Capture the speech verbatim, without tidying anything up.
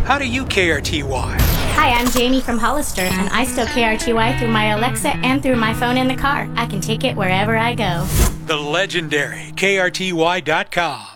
How do you K R T Y? Hi, I'm Jamie from Hollister, and I still K R T Y through my Alexa and through my phone in the car. I can take it wherever I go. The legendary K R T Y dot com.